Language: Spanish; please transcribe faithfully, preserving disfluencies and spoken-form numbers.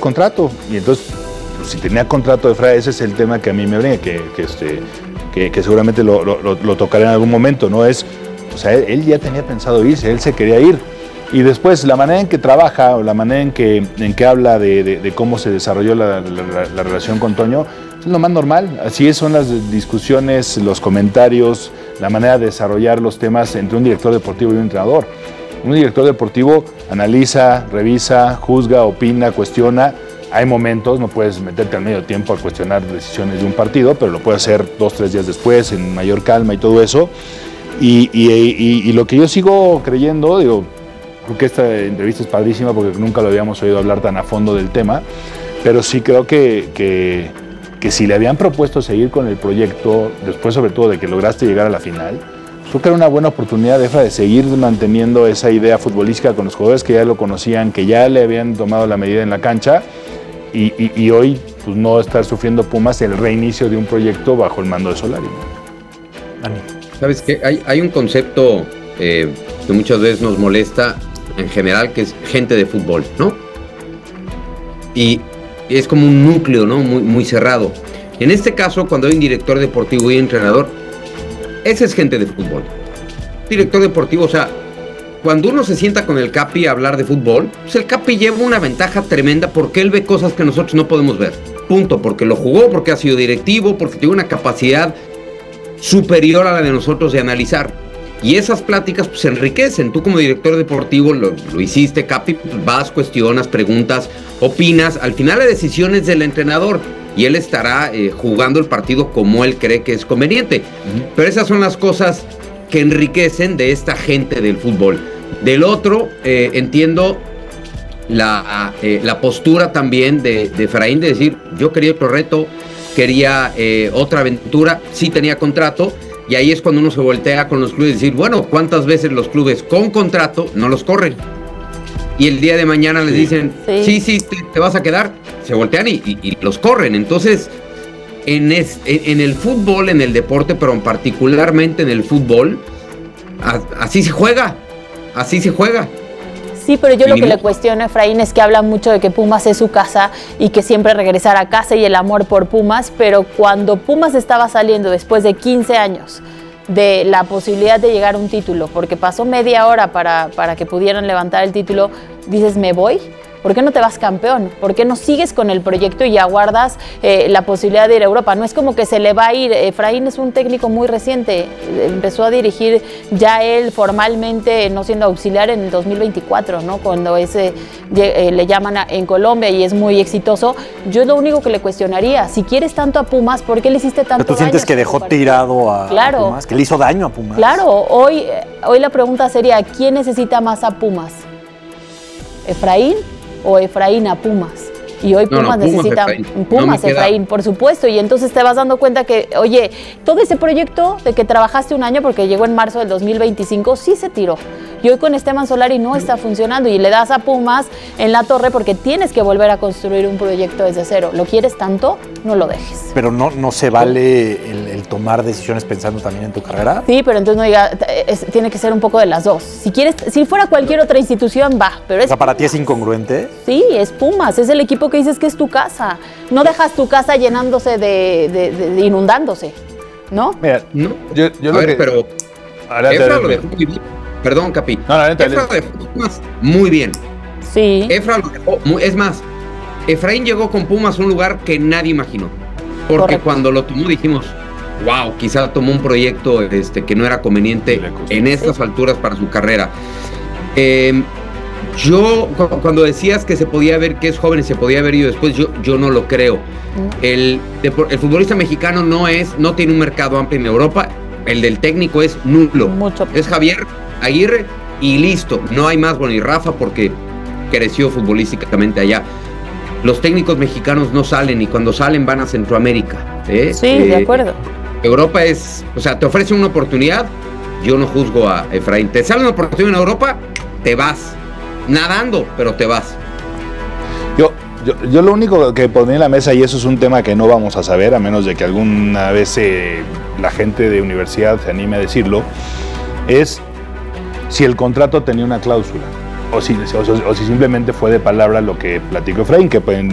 contrato. Y entonces, pues, si tenía contrato de Efraín, ese es el tema que a mí me brinca, que, que, este, que, que seguramente lo, lo, lo tocaré en algún momento, ¿no? Es, o sea, él, él ya tenía pensado irse, él se quería ir. Y después, la manera en que trabaja, o la manera en que, en que habla de, de, de cómo se desarrolló la, la, la relación con Toño, es lo más normal. Así es, son las discusiones, los comentarios, la manera de desarrollar los temas entre un director deportivo y un entrenador. Un director deportivo analiza, revisa, juzga, opina, cuestiona. Hay momentos, no puedes meterte al medio tiempo a cuestionar decisiones de un partido, pero lo puedes hacer dos, tres días después, en mayor calma y todo eso. Y, y, y, y lo que yo sigo creyendo, digo, creo que esta entrevista es padrísima porque nunca lo habíamos oído hablar tan a fondo del tema, pero sí creo que, que, que si le habían propuesto seguir con el proyecto, después sobre todo de que lograste llegar a la final, creo que era una buena oportunidad de, de seguir manteniendo esa idea futbolística con los jugadores que ya lo conocían, que ya le habían tomado la medida en la cancha, y, y, y hoy pues, no estar sufriendo Pumas el reinicio de un proyecto bajo el mando de Solari, ¿no? ¿Sabes qué? Hay, hay un concepto eh, que muchas veces nos molesta en general, que es gente de fútbol, ¿no? Y es como un núcleo, ¿no? Muy, muy cerrado. En este caso, cuando hay un director deportivo y entrenador, ese es gente de fútbol. Director deportivo, o sea, cuando uno se sienta con el Capi a hablar de fútbol, pues el Capi lleva una ventaja tremenda porque él ve cosas que nosotros no podemos ver. Punto. Porque lo jugó, porque ha sido directivo, porque tiene una capacidad superior a la de nosotros de analizar. Y esas pláticas pues enriquecen. Tú como director deportivo lo, lo hiciste, Capi, pues, vas, cuestionas, preguntas, opinas. Al final la decisión es del entrenador y él estará eh, jugando el partido como él cree que es conveniente. Uh-huh. Pero esas son las cosas que enriquecen de esta gente del fútbol. Del otro, eh, entiendo la, eh, la postura también de, de Efraín de decir, yo quería otro reto, quería eh, otra aventura, sí tenía contrato. Y ahí es cuando uno se voltea con los clubes y decir, bueno, ¿cuántas veces los clubes con contrato no los corren? Y el día de mañana les dicen, sí, sí, sí te, te vas a quedar. Se voltean y, y, y los corren. Entonces, en, es, en el fútbol, en el deporte, pero particularmente en el fútbol, a, así se juega. Así se juega. Sí, pero yo lo que le cuestiono a Efraín es que habla mucho de que Pumas es su casa y que siempre regresar a casa y el amor por Pumas, pero cuando Pumas estaba saliendo después de quince años de la posibilidad de llegar a un título, porque pasó media hora para, para que pudieran levantar el título, dices, ¿me voy? ¿Por qué no te vas campeón? ¿Por qué no sigues con el proyecto y aguardas eh, la posibilidad de ir a Europa? No es como que se le va a ir. Efraín es un técnico muy reciente. Empezó a dirigir ya él formalmente, no siendo auxiliar, en el dos mil veinticuatro, ¿no? Cuando ese, eh, le llaman a, en Colombia y es muy exitoso. Yo es lo único que le cuestionaría. Si quieres tanto a Pumas, ¿por qué le hiciste tanto daño? ¿Tú sientes que dejó tirado a, claro. a Pumas? ¿Que le hizo daño a Pumas? Claro. Hoy, hoy la pregunta sería, ¿quién necesita más a Pumas? ¿Efraín o Efraín a Pumas? Y hoy Pumas, no, no, Pumas necesita Efraín. Pumas, no Efraín, por supuesto. Y entonces te vas dando cuenta que, oye, todo ese proyecto de que trabajaste un año, porque llegó en marzo del dos mil veinticinco, sí se tiró. Y hoy con Esteban Solari no está funcionando. Y le das a Pumas en la torre porque tienes que volver a construir un proyecto desde cero. ¿Lo quieres tanto? No lo dejes. Pero no, no se vale el, el tomar decisiones pensando también en tu carrera. Sí, pero entonces no diga, es, tiene que ser un poco de las dos. Si quieres, si fuera cualquier otra institución, va. Pero es o sea, ¿para Pumas. ti es incongruente? Sí, es Pumas. Es el equipo que dices que es tu casa. No dejas tu casa llenándose de, de, de, de inundándose, ¿no? Mira, no. yo, yo a lo ver, que... pero Efra lo dejó muy bien. Perdón, Capi. No, no, Efra lo dejó Pumas muy bien. Sí. Efra lo dejó muy, es más, Efraín llegó con Pumas a un lugar que nadie imaginó. Porque Correcto. Cuando lo tomó dijimos, wow, quizá tomó un proyecto este, que no era conveniente en estas sí. alturas para su carrera. Eh, yo, cuando decías que se podía ver que es joven y se podía haber ido después, yo, yo no lo creo. El, el futbolista mexicano no es, no tiene un mercado amplio en Europa. El del técnico es nulo. Mucho. Es Javier Aguirre y listo. No hay más, bueno, y Rafa porque creció futbolísticamente allá. Los técnicos mexicanos no salen y cuando salen van a Centroamérica. ¿eh? Sí, eh, de acuerdo. Europa es, o sea, te ofrecen una oportunidad, yo no juzgo a Efraín. Te sale una oportunidad en Europa, te vas. Nadando, pero te vas. Yo, yo, yo lo único que pondría en la mesa, y eso es un tema que no vamos a saber, a menos de que alguna vez eh, la gente de universidad se anime a decirlo, es si el contrato tenía una cláusula. O si, o, o si simplemente fue de palabra lo que platicó Efraín, que